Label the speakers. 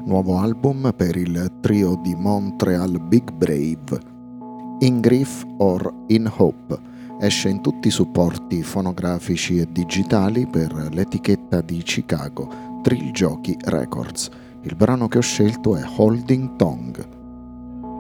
Speaker 1: nuovo album per il trio di Montreal Big Brave. In Grief or in Hope esce in tutti i supporti fonografici e digitali per l'etichetta di Chicago Trill Jockey Records. Il brano che ho scelto è Holding Tongue.